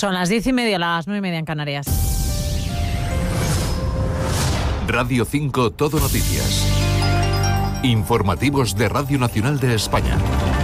Son las 10:30, las 9:30 en Canarias. Radio 5 Todo Noticias. Informativos de Radio Nacional de España.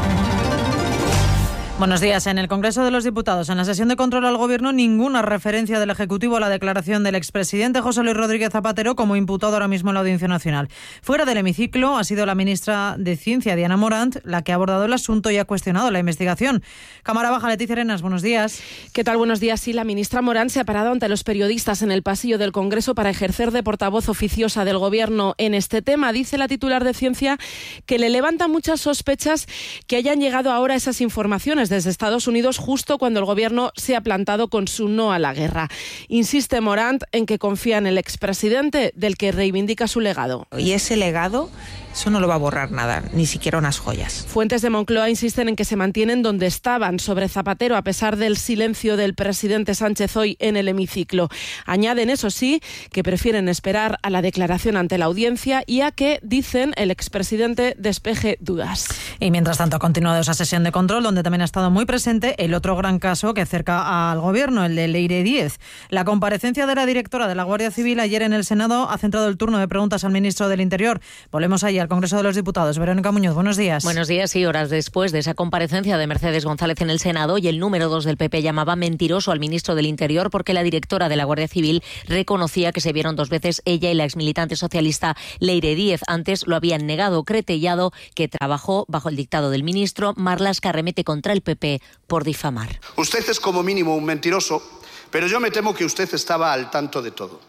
Buenos días. En el Congreso de los Diputados, en la sesión de control al Gobierno, ninguna referencia del Ejecutivo a la declaración del expresidente José Luis Rodríguez Zapatero como imputado ahora mismo en la Audiencia Nacional. Fuera del hemiciclo ha sido la ministra de Ciencia, Diana Morant, la que ha abordado el asunto y ha cuestionado la investigación. Cámara Baja, Leticia Arenas, buenos días. ¿Qué tal? Buenos días. Sí, la ministra Morant se ha parado ante los periodistas en el pasillo del Congreso para ejercer de portavoz oficiosa del Gobierno en este tema. Dice la titular de Ciencia que le levanta muchas sospechas que hayan llegado ahora esas informaciones desde Estados Unidos justo cuando el Gobierno se ha plantado con su no a la guerra. Insiste Morant en que confía en el expresidente, del que reivindica su legado. Y ese legado, eso no lo va a borrar nada, ni siquiera unas joyas. Fuentes de Moncloa insisten en que se mantienen donde estaban sobre Zapatero, a pesar del silencio del presidente Sánchez hoy en el hemiciclo. Añaden, eso sí, que prefieren esperar a la declaración ante la audiencia y a que, dicen, el expresidente despeje dudas. Y mientras tanto ha continuado esa sesión de control, donde también ha estado muy presente el otro gran caso que acerca al Gobierno, el de Leire Díez. La comparecencia de la directora de la Guardia Civil ayer en el Senado ha centrado el turno de preguntas al ministro del Interior. Volvemos allí al Congreso de los Diputados. Verónica Muñoz, buenos días. Buenos días, y horas después de esa comparecencia de Mercedes González en el Senado, y el número 2 del PP llamaba mentiroso al ministro del Interior porque la directora de la Guardia Civil reconocía que se vieron 2 veces ella y la exmilitante socialista Leire Díez. Antes lo habían negado, cretellado que trabajó bajo el dictado del ministro. Marlaska arremete contra el PP por difamar. Usted es como mínimo un mentiroso, pero yo me temo que usted estaba al tanto de todo.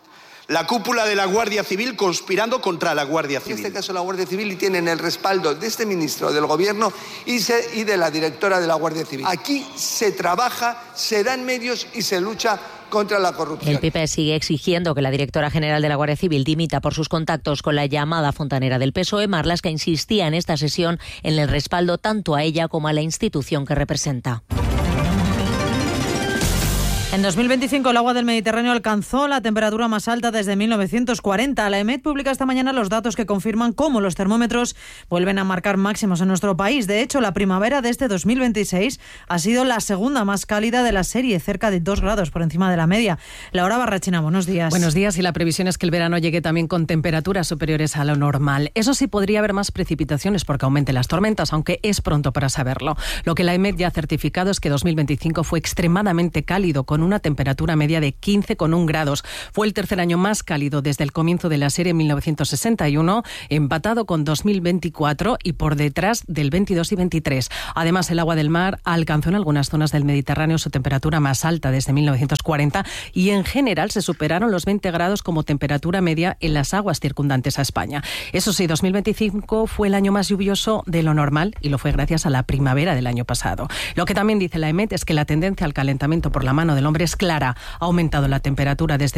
La cúpula de la Guardia Civil conspirando contra la Guardia Civil. En este caso la Guardia Civil, y tienen el respaldo de este ministro del Gobierno y de la directora de la Guardia Civil. Aquí se trabaja, se dan medios y se lucha contra la corrupción. El PP sigue exigiendo que la directora general de la Guardia Civil dimita por sus contactos con la llamada fontanera del PSOE. Marlaska insistía en esta sesión en el respaldo tanto a ella como a la institución que representa. En 2025 el agua del Mediterráneo alcanzó la temperatura más alta desde 1940. La EMET publica esta mañana los datos que confirman cómo los termómetros vuelven a marcar máximos en nuestro país. De hecho, la primavera de este 2026 ha sido la segunda más cálida de la serie, cerca de 2 grados por encima de la media. Laura Barrachina, buenos días. Buenos días, y la previsión es que el verano llegue también con temperaturas superiores a lo normal. Eso sí, podría haber más precipitaciones porque aumenten las tormentas, aunque es pronto para saberlo. Lo que la EMET ya ha certificado es que 2025 fue extremadamente cálido, con una temperatura media de 15,1 grados. Fue el tercer año más cálido desde el comienzo de la serie en 1961, empatado con 2024 y por detrás del 22 y 23. Además, el agua del mar alcanzó en algunas zonas del Mediterráneo su temperatura más alta desde 1940 y en general se superaron los 20 grados como temperatura media en las aguas circundantes a España. Eso sí, 2025 fue el año más lluvioso de lo normal y lo fue gracias a la primavera del año pasado. Lo que también dice la EMET es que la tendencia al calentamiento por la mano del hombre es clara. Ha aumentado la temperatura desde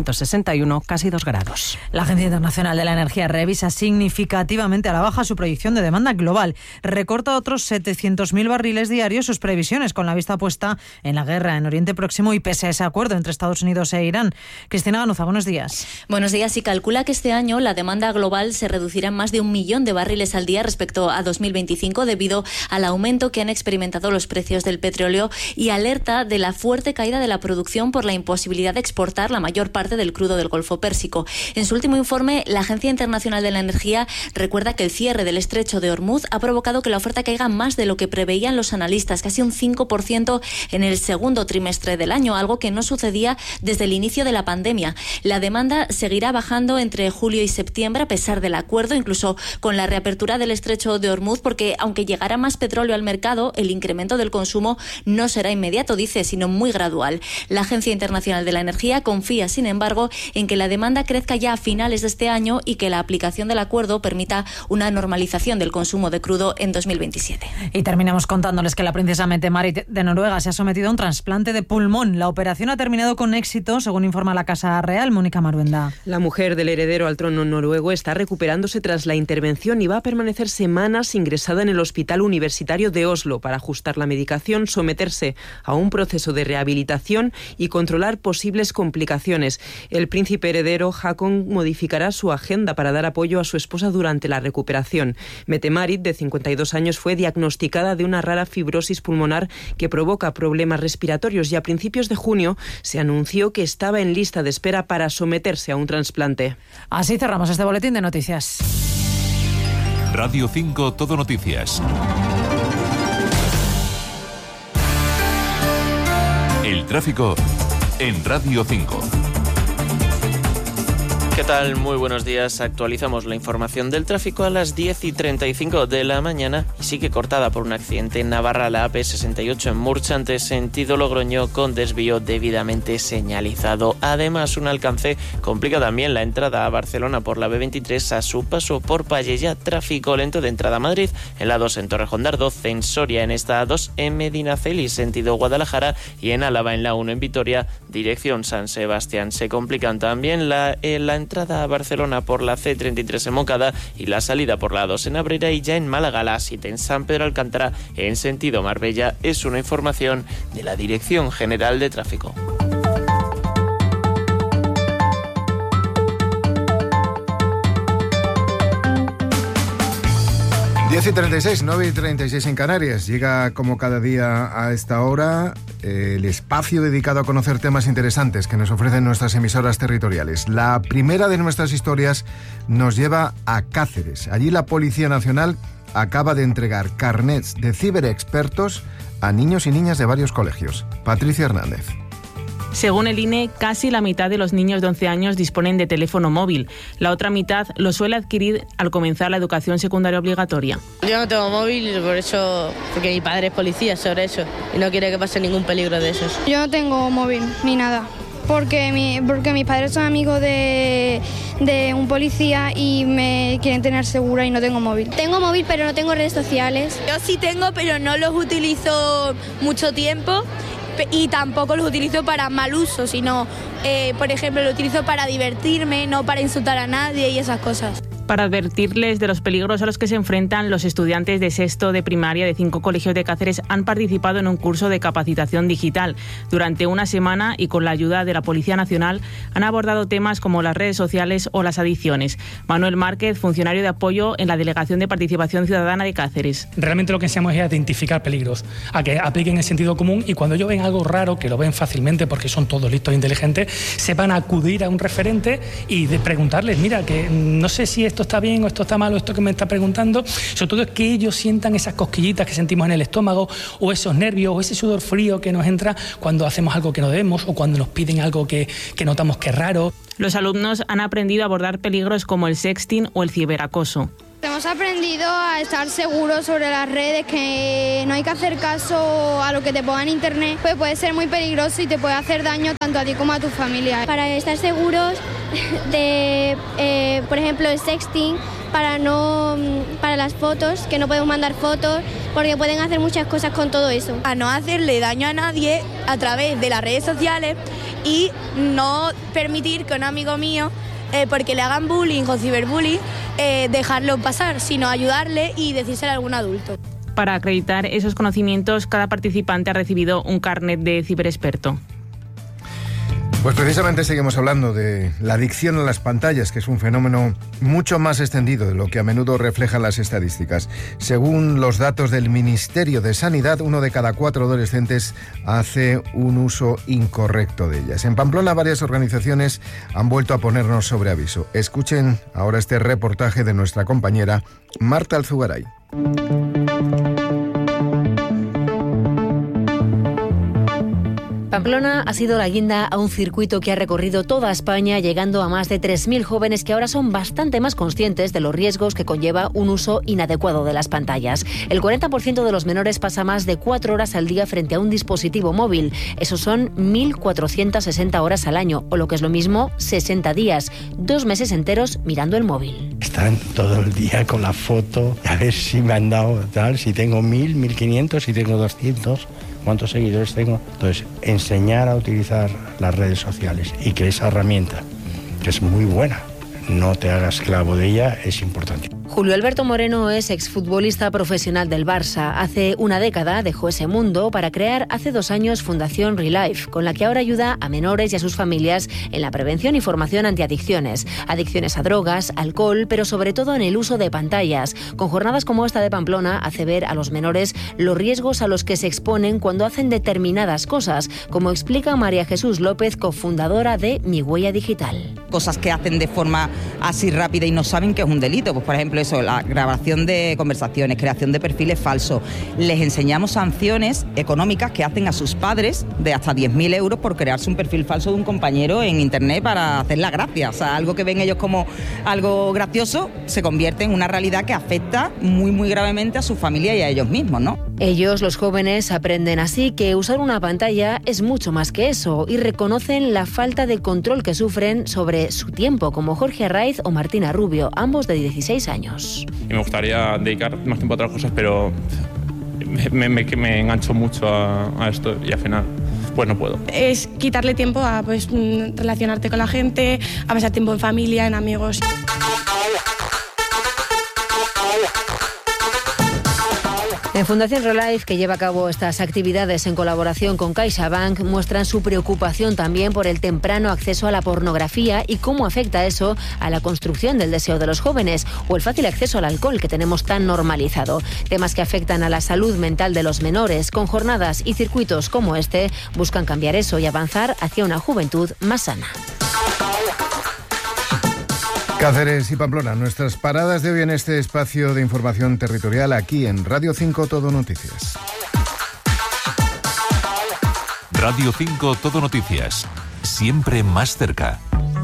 1961 casi 2 grados. La Agencia Internacional de la Energía revisa significativamente a la baja su proyección de demanda global. Recorta otros 700.000 barriles diarios sus previsiones, con la vista puesta en la guerra en Oriente Próximo y pese a ese acuerdo entre Estados Unidos e Irán. Cristina Ganuza, buenos días. Buenos días. Y calcula que este año la demanda global se reducirá en más de 1 millón de barriles al día respecto a 2025 debido al aumento que han experimentado los precios del petróleo, y alerta de la fuerte caída de la producción por la imposibilidad de exportar la mayor parte del crudo del Golfo Pérsico. En su último informe, la Agencia Internacional de la Energía recuerda que el cierre del estrecho de Hormuz ha provocado que la oferta caiga más de lo que preveían los analistas, casi un 5% en el segundo trimestre del año, algo que no sucedía desde el inicio de la pandemia. La demanda seguirá bajando entre julio y septiembre a pesar del acuerdo, incluso con la reapertura del estrecho de Hormuz, porque aunque llegará más petróleo al mercado, el incremento del consumo no será inmediato, dice, sino muy gradual. La Agencia Internacional de la Energía confía, sin embargo, en que la demanda crezca ya a finales de este año y que la aplicación del acuerdo permita una normalización del consumo de crudo en 2027. Y terminamos contándoles que la princesa Mette-Marit de Noruega se ha sometido a un trasplante de pulmón. La operación ha terminado con éxito, según informa la Casa Real. Mónica Maruenda. La mujer del heredero al trono noruego está recuperándose tras la intervención y va a permanecer semanas ingresada en el Hospital Universitario de Oslo para ajustar la medicación, someterse a un proceso de rehabilitación operación y controlar posibles complicaciones. El príncipe heredero Haakon modificará su agenda para dar apoyo a su esposa durante la recuperación. Mette-Marit, de 52 años, fue diagnosticada de una rara fibrosis pulmonar que provoca problemas respiratorios y a principios de junio se anunció que estaba en lista de espera para someterse a un trasplante. Así cerramos este boletín de noticias. Radio 5 Todo Noticias. El tráfico en Radio 5. ¿Qué tal? Muy buenos días. Actualizamos la información del tráfico a las 10:35 de la mañana y sigue cortada por un accidente en Navarra, la AP68 en Murchante, sentido Logroño, con desvío debidamente señalizado. Además, un alcance complica también la entrada a Barcelona por la B23 a su paso por Pallejà. Tráfico lento de entrada a Madrid en la 2 en Torrejón de Ardoz, en Soria en esta A2 en Medinaceli, sentido Guadalajara, y en Álava en la 1 en Vitoria, dirección San Sebastián. Se complican también la entrada a Barcelona por la C33 en Moncada y la salida por la 2 en Abrera, y ya en Málaga la 7 en San Pedro Alcántara en sentido Marbella. Es una información de la Dirección General de Tráfico. y 9:36 en Canarias. Llega como cada día a esta hora el espacio dedicado a conocer temas interesantes que nos ofrecen nuestras emisoras territoriales. La primera de nuestras historias nos lleva a Cáceres. Allí la Policía Nacional acaba de entregar carnets de ciberexpertos a niños y niñas de varios colegios. Patricia Hernández. Según el INE, casi la mitad de los niños de 11 años disponen de teléfono móvil. La otra mitad lo suele adquirir al comenzar la educación secundaria obligatoria. Yo no tengo móvil, porque mi padre es policía sobre eso y no quiere que pase ningún peligro de esos. Yo no tengo móvil ni nada. Porque mis padres son amigos de un policía y me quieren tener segura y no tengo móvil. Tengo móvil pero no tengo redes sociales. Yo sí tengo, pero no los utilizo mucho tiempo y tampoco los utilizo para mal uso, sino, por ejemplo, lo utilizo para divertirme, no para insultar a nadie y esas cosas. Para advertirles de los peligros a los que se enfrentan, los estudiantes de sexto de primaria de 5 colegios de Cáceres han participado en un curso de capacitación digital. Durante una semana y con la ayuda de la Policía Nacional han abordado temas como las redes sociales o las adicciones. Manuel Márquez, funcionario de apoyo en la Delegación de Participación Ciudadana de Cáceres. Realmente lo que enseñamos es a identificar peligros, a que apliquen el sentido común y cuando ellos ven algo raro, que lo ven fácilmente porque son todos listos e inteligentes, sepan acudir a un referente y de preguntarles, mira, que no sé si esto está bien o esto está mal o esto que me está preguntando. Sobre todo es que ellos sientan esas cosquillitas que sentimos en el estómago o esos nervios o ese sudor frío que nos entra cuando hacemos algo que no debemos o cuando nos piden algo que notamos que es raro. Los alumnos han aprendido a abordar peligros como el sexting o el ciberacoso. Hemos aprendido a estar seguros sobre las redes, que no hay que hacer caso a lo que te ponga en internet, pues puede ser muy peligroso y te puede hacer daño tanto a ti como a tu familia. Para estar seguros de, por ejemplo, el sexting, para las fotos, que no podemos mandar fotos, porque pueden hacer muchas cosas con todo eso. A no hacerle daño a nadie a través de las redes sociales y no permitir que un amigo mío, porque le hagan bullying o ciberbullying, dejarlo pasar, sino ayudarle y decírselo a algún adulto. Para acreditar esos conocimientos, cada participante ha recibido un carnet de ciberexperto. Pues precisamente seguimos hablando de la adicción a las pantallas, que es un fenómeno mucho más extendido de lo que a menudo reflejan las estadísticas. Según los datos del Ministerio de Sanidad, 1 de cada 4 adolescentes hace un uso incorrecto de ellas. En Pamplona, varias organizaciones han vuelto a ponernos sobre aviso. Escuchen ahora este reportaje de nuestra compañera Marta Alzugaray. Pamplona ha sido la guinda a un circuito que ha recorrido toda España, llegando a más de 3.000 jóvenes que ahora son bastante más conscientes de los riesgos que conlleva un uso inadecuado de las pantallas. El 40% de los menores pasa más de 4 horas al día frente a un dispositivo móvil. Eso son 1.460 horas al año, o lo que es lo mismo, 60 días, 2 meses enteros mirando el móvil. Están todo el día con la foto, a ver si me han dado tal, si tengo 1.000, 1.500, si tengo 200... ¿Cuántos seguidores tengo? Entonces, enseñar a utilizar las redes sociales y que esa herramienta, que es muy buena, no te hagas esclavo de ella, es importante. Julio Alberto Moreno es exfutbolista profesional del Barça. Hace una década dejó ese mundo para crear hace 2 años Fundación Relife, con la que ahora ayuda a menores y a sus familias en la prevención y formación antiadicciones. Adicciones a drogas, alcohol, pero sobre todo en el uso de pantallas. Con jornadas como esta de Pamplona hace ver a los menores los riesgos a los que se exponen cuando hacen determinadas cosas, como explica María Jesús López, cofundadora de Mi Huella Digital. Cosas que hacen de forma así rápida y no saben que es un delito, pues por ejemplo eso, la grabación de conversaciones, creación de perfiles falsos. Les enseñamos sanciones económicas que hacen a sus padres de hasta 10.000 euros por crearse un perfil falso de un compañero en internet para hacer la gracia. O sea, algo que ven ellos como algo gracioso se convierte en una realidad que afecta muy, muy gravemente a su familia y a ellos mismos, ¿no? Ellos, los jóvenes, aprenden así que usar una pantalla es mucho más que eso y reconocen la falta de control que sufren sobre su tiempo, como Jorge Arraiz o Martina Rubio, ambos de 16 años. Me gustaría dedicar más tiempo a otras cosas, pero me engancho mucho a esto y al final pues no puedo. Es quitarle tiempo a relacionarte con la gente, a pasar tiempo en familia, en amigos. En Fundación Relife, que lleva a cabo estas actividades en colaboración con CaixaBank, muestran su preocupación también por el temprano acceso a la pornografía y cómo afecta eso a la construcción del deseo de los jóvenes, o el fácil acceso al alcohol que tenemos tan normalizado. Temas que afectan a la salud mental de los menores. Con jornadas y circuitos como este, buscan cambiar eso y avanzar hacia una juventud más sana. Cáceres y Pamplona, nuestras paradas de hoy en este espacio de información territorial aquí en Radio 5 Todo Noticias. Radio 5 Todo Noticias, siempre más cerca.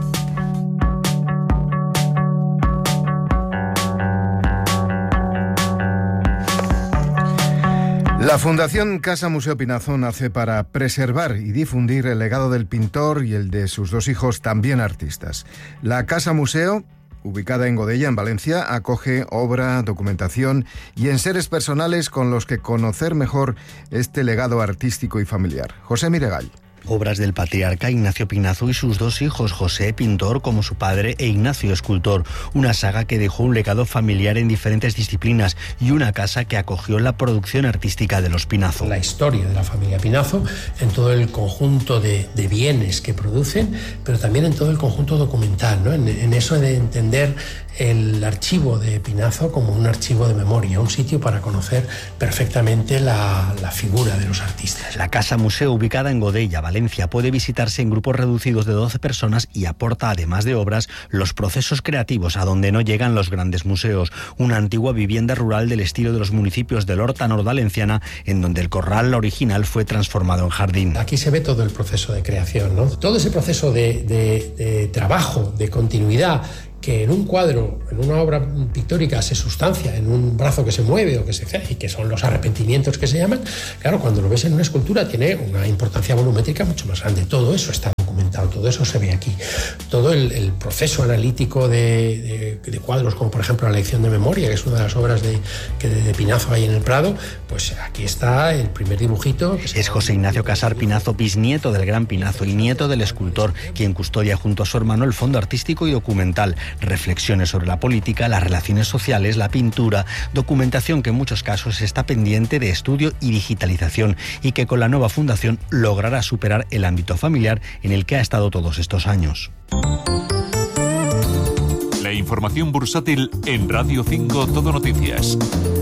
La Fundación Casa Museo Pinazo nace para preservar y difundir el legado del pintor y el de sus 2 hijos, también artistas. La Casa Museo, ubicada en Godella, en Valencia, acoge obra, documentación y enseres personales con los que conocer mejor este legado artístico y familiar. José Miregall. Obras del patriarca Ignacio Pinazo y sus 2 hijos, José, pintor como su padre, e Ignacio, escultor. Una saga que dejó un legado familiar en diferentes disciplinas y una casa que acogió la producción artística de los Pinazo. La historia de la familia Pinazo en todo el conjunto de bienes que producen, pero también en todo el conjunto documental, ¿no? En eso de entender el archivo de Pinazo como un archivo de memoria, un sitio para conocer perfectamente la figura de los artistas. La Casa Museo, ubicada en Godella, Valencia, puede visitarse en grupos reducidos de 12 personas y aporta, además de obras, los procesos creativos a donde no llegan los grandes museos. Una antigua vivienda rural del estilo de los municipios de Horta nordvalenciana, en donde el corral original fue transformado en jardín. Aquí se ve todo el proceso de creación, ¿no? Todo ese proceso de trabajo, de continuidad, que en un cuadro, en una obra pictórica se sustancia, en un brazo que se mueve o que se y que son los arrepentimientos que se llaman, claro, cuando lo ves en una escultura tiene una importancia volumétrica mucho más grande. Todo eso está documentado, todo eso se ve aquí. Todo el proceso analítico de cuadros, como por ejemplo la lección de memoria, que es una de las obras de Pinazo ahí en el Prado, pues aquí está el primer dibujito. Es José Ignacio Casar Pinazo, bisnieto del gran Pinazo y nieto del escultor, quien custodia junto a su hermano el fondo artístico y documental. Reflexiones sobre la política, las relaciones sociales, la pintura, documentación que en muchos casos está pendiente de estudio y digitalización y que con la nueva fundación logrará superar el ámbito familiar en el que ha estado todos estos años. La información bursátil en Radio 5 Todo Noticias.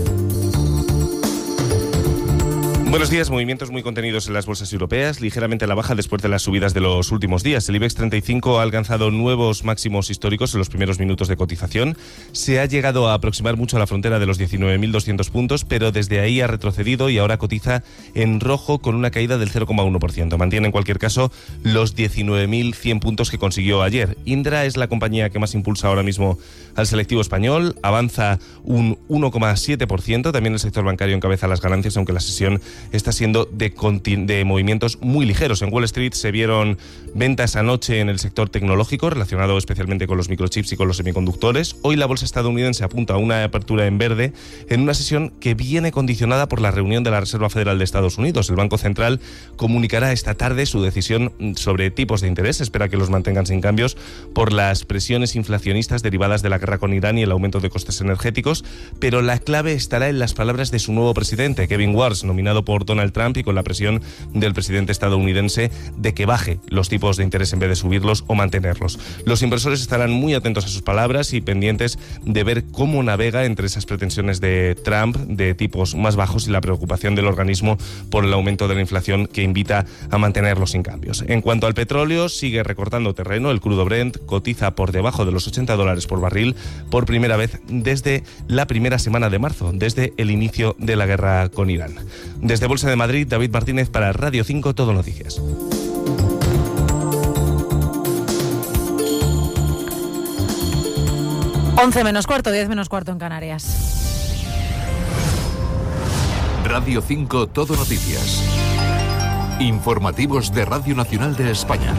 Buenos días. Movimientos muy contenidos en las bolsas europeas, ligeramente a la baja después de las subidas de los últimos días. El IBEX 35 ha alcanzado nuevos máximos históricos en los primeros minutos de cotización. Se ha llegado a aproximar mucho a la frontera de los 19.200 puntos, pero desde ahí ha retrocedido y ahora cotiza en rojo con una caída del 0,1%. Mantiene en cualquier caso los 19.100 puntos que consiguió ayer. Indra es la compañía que más impulsa ahora mismo al selectivo español, avanza un 1,7%. También el sector bancario encabeza las ganancias, aunque la sesión está siendo de movimientos muy ligeros. En Wall Street se vieron ventas anoche en el sector tecnológico, relacionado especialmente con los microchips y con los semiconductores. Hoy la bolsa estadounidense apunta a una apertura en verde en una sesión que viene condicionada por la reunión de la Reserva Federal de Estados Unidos. El Banco Central comunicará esta tarde su decisión sobre tipos de interés. Espera que los mantengan sin cambios por las presiones inflacionistas derivadas de la guerra con Irán y el aumento de costes energéticos, pero la clave estará en las palabras de su nuevo presidente, Kevin Warsh, nominado por Donald Trump, y con la presión del presidente estadounidense de que baje los tipos de interés en vez de subirlos o mantenerlos. Los inversores estarán muy atentos a sus palabras y pendientes de ver cómo navega entre esas pretensiones de Trump de tipos más bajos y la preocupación del organismo por el aumento de la inflación que invita a mantenerlos sin cambios. En cuanto al petróleo, sigue recortando terreno. El crudo Brent cotiza por debajo de los $80 por barril por primera vez desde la primera semana de marzo, desde el inicio de la guerra con Irán. Desde Bolsa de Madrid, David Martínez para Radio 5 Todo Noticias. 11 menos cuarto, 10 menos cuarto en Canarias. Radio 5 Todo Noticias. Informativos de Radio Nacional de España.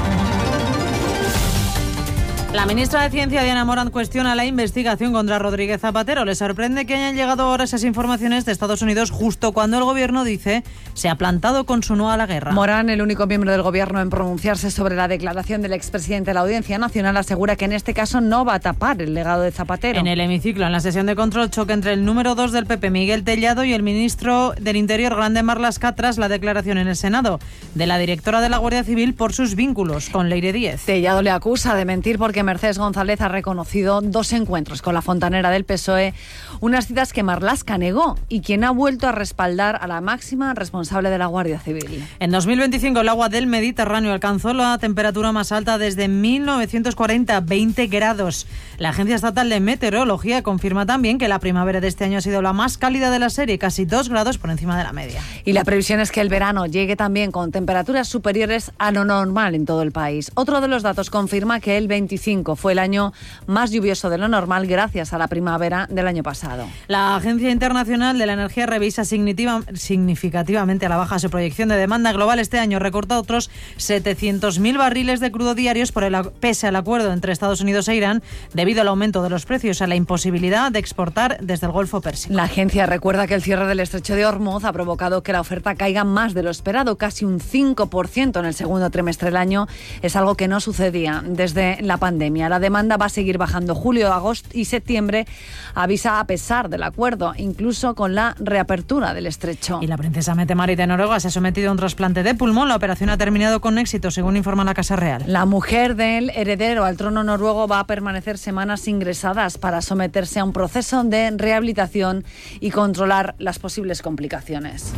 La ministra de Ciencia, Diana Morant, cuestiona la investigación contra Rodríguez Zapatero. Le sorprende que hayan llegado ahora esas informaciones de Estados Unidos justo cuando el gobierno dice se ha plantado con su no a la guerra. Morant, el único miembro del gobierno en pronunciarse sobre la declaración del expresidente de la Audiencia Nacional, asegura que en este caso no va a tapar el legado de Zapatero. En el hemiciclo, en la sesión de control, choque entre el número 2 del PP, Miguel Tellado, y el ministro del Interior, Grande Marlaska, tras la declaración en el Senado de la directora de la Guardia Civil por sus vínculos con Leire Díez. Tellado le acusa de mentir porque Mercedes González ha reconocido 2 encuentros con la fontanera del PSOE, unas citas que Marlaska negó y quien ha vuelto a respaldar a la máxima responsable de la Guardia Civil. En 2025 el agua del Mediterráneo alcanzó la temperatura más alta desde 1940, 20 grados. La Agencia Estatal de Meteorología confirma también que la primavera de este año ha sido la más cálida de la serie, casi 2 grados por encima de la media. Y la previsión es que el verano llegue también con temperaturas superiores a lo normal en todo el país. Otro de los datos confirma que el 25 fue el año más lluvioso de lo normal gracias a la primavera del año pasado. La Agencia Internacional de la Energía revisa significativamente a la baja su proyección de demanda global este año. Recorta otros 700.000 barriles de crudo diarios pese al acuerdo entre Estados Unidos e Irán debido al aumento de los precios, a la imposibilidad de exportar desde el Golfo Pérsico. La agencia recuerda que el cierre del estrecho de Hormuz ha provocado que la oferta caiga más de lo esperado, casi un 5% en el segundo trimestre del año. Es algo que no sucedía desde la pandemia. La demanda va a seguir bajando. Julio, agosto y septiembre avisa a pesar del acuerdo, incluso con la reapertura del estrecho. Y la princesa Mette-Marit de Noruega se ha sometido a un trasplante de pulmón. La operación ha terminado con éxito, según informa la Casa Real. La mujer del heredero al trono noruego va a permanecer semanas ingresadas para someterse a un proceso de rehabilitación y controlar las posibles complicaciones.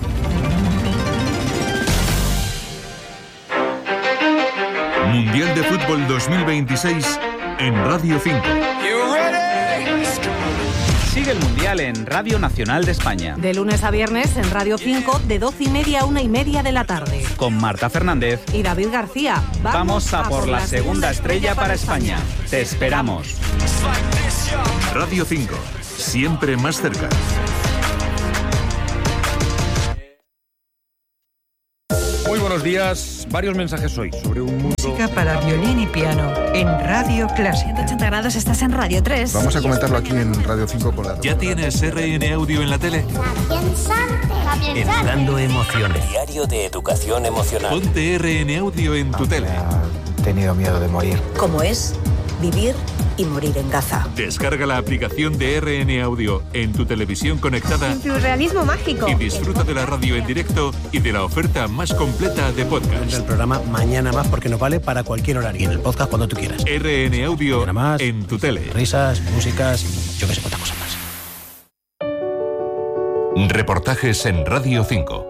Mundial de Fútbol 2026 en Radio 5. Sigue el Mundial en Radio Nacional de España. De lunes a viernes en Radio 5 de 12:30 a 1:30 de la tarde. Con Marta Fernández y David García. Vamos a por la segunda estrella para España. Te esperamos. Radio 5, siempre más cerca. Muy buenos días. Varios mensajes hoy sobre un mundo... Música para violín y piano en Radio Clásica. 180 grados, estás en Radio 3. Vamos a comentarlo aquí en Radio 5 con la... ¿Ya tienes RN Audio en la tele? Educando emociones. Diario de educación emocional. Ponte RN Audio en tu tele. He tenido miedo de morir. ¿Cómo es vivir y morir en Gaza? Descarga la aplicación de RN Audio en tu televisión conectada. En tu realismo mágico. Y disfruta de la radio en directo y de la oferta más completa de podcast. El programa Mañana Más porque nos vale para cualquier horario. Y en el podcast cuando tú quieras. RN Audio en tu tele. Risas, músicas, yo que sé cuántas cosas más. Reportajes en Radio 5.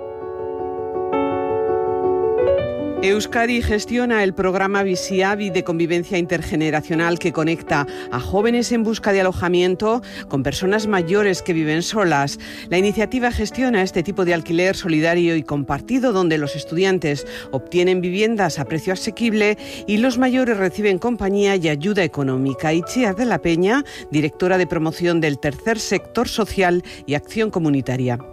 Euskadi gestiona el programa Biziavi de convivencia intergeneracional que conecta a jóvenes en busca de alojamiento con personas mayores que viven solas. La iniciativa gestiona este tipo de alquiler solidario y compartido donde los estudiantes obtienen viviendas a precio asequible y los mayores reciben compañía y ayuda económica. Itziar de la Peña, directora de promoción del Tercer Sector Social y Acción Comunitaria.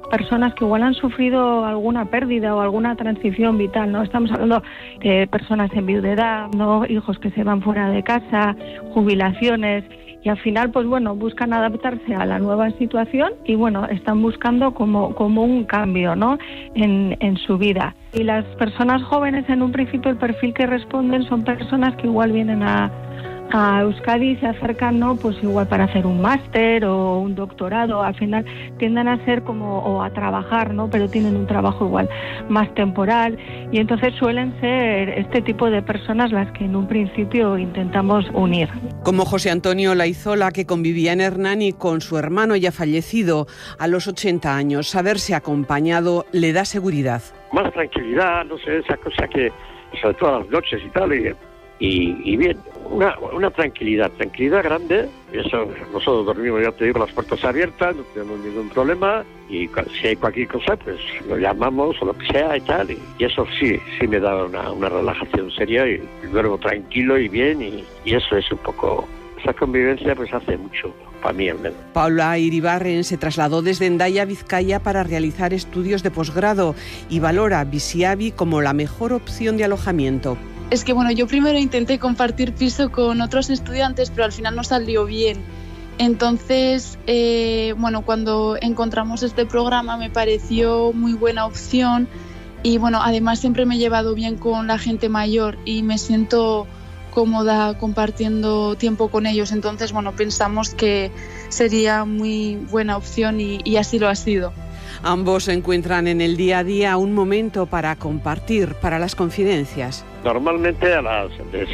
personas que igual han sufrido alguna pérdida o alguna transición vital, ¿no? Estamos hablando de personas en viudedad, ¿no? Hijos que se van fuera de casa, jubilaciones. Y al final, pues bueno, buscan adaptarse a la nueva situación y bueno, están buscando como un cambio, ¿no? en su vida. Y las personas jóvenes, en un principio, el perfil que responden son personas que igual vienen a Euskadi y se acercan, ¿no? Pues igual para hacer un máster o un doctorado. Al final tienden a ser o a trabajar, ¿no? Pero tienen un trabajo igual más temporal y entonces suelen ser este tipo de personas las que en un principio intentamos unir. Como José Antonio Laizola, que convivía en Hernani con su hermano ya fallecido a los 80 años. Saberse acompañado le da seguridad. Más tranquilidad, no sé, esa cosa que, sobre todo a las noches y tal, y bien, una tranquilidad grande. Eso, nosotros dormimos, ya te digo, las puertas abiertas, no tenemos ningún problema, y si hay cualquier cosa, pues lo llamamos o lo que sea y tal, y eso sí me da una relajación seria y duermo tranquilo y bien, y eso es un poco, esa convivencia pues hace mucho para mí al menos. Paula Iribarren se trasladó desde Hendaya, Vizcaya, para realizar estudios de posgrado y valora Biziabi como la mejor opción de alojamiento. Es que bueno, yo primero intenté compartir piso con otros estudiantes, pero al final no salió bien. Entonces, bueno, cuando encontramos este programa me pareció muy buena opción y bueno, además siempre me he llevado bien con la gente mayor y me siento cómoda compartiendo tiempo con ellos. Entonces, bueno, pensamos que sería muy buena opción y así lo ha sido. Ambos encuentran en el día a día un momento para compartir, para las confidencias. Normalmente a las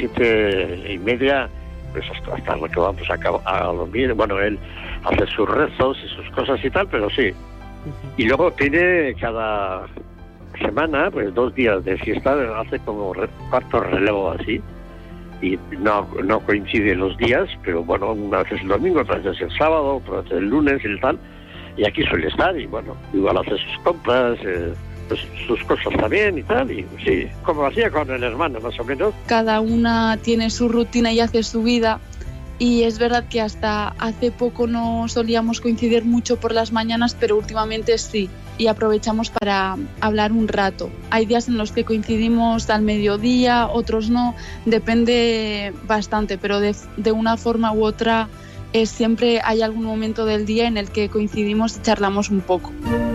7:30, pues hasta lo que vamos a dormir. Bueno, él hace sus rezos y sus cosas y tal, pero sí. Y luego tiene cada semana, pues 2 días de fiesta, hace como cuarto relevo así. Y no coinciden los días, pero bueno, una vez es el domingo, otra vez es el sábado, otra vez el lunes y tal. Y aquí suele estar, y bueno, igual hace sus compras, pues sus cosas también y tal, y sí, como hacía con el hermano más o menos. Cada una tiene su rutina y hace su vida, y es verdad que hasta hace poco no solíamos coincidir mucho por las mañanas, pero últimamente sí, y aprovechamos para hablar un rato. Hay días en los que coincidimos al mediodía, otros no, depende bastante, pero de una forma u otra siempre hay algún momento del día en el que coincidimos y charlamos un poco.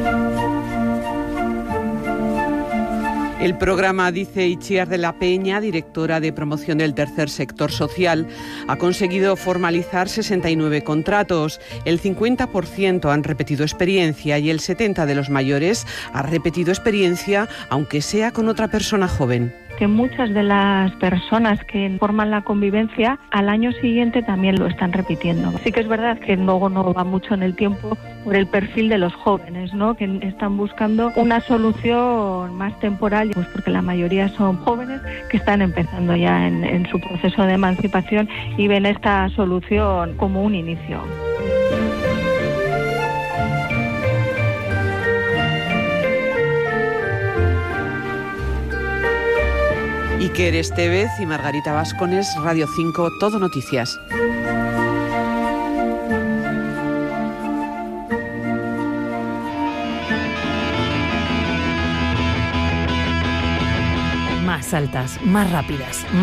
El programa, dice Itziar de la Peña, directora de promoción del tercer sector social, ha conseguido formalizar 69 contratos. El 50% han repetido experiencia y el 70% de los mayores ha repetido experiencia, aunque sea con otra persona joven. Que muchas de las personas que forman la convivencia al año siguiente también lo están repitiendo. Sí que es verdad que luego no va mucho en el tiempo por el perfil de los jóvenes, ¿no? Que están buscando una solución más temporal, pues porque la mayoría son jóvenes que están empezando ya en su proceso de emancipación y ven esta solución como un inicio. Iker Estevez y Margarita Vascones, Radio 5, Todo Noticias. Más altas, más rápidas.